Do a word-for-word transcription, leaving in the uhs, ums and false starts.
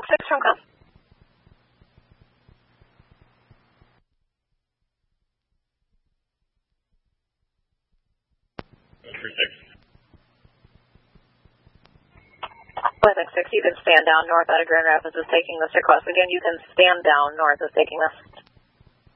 Link six from com. Link six, you can stand down north out of Grand Rapids is taking this request. Again, you can stand down north is taking this.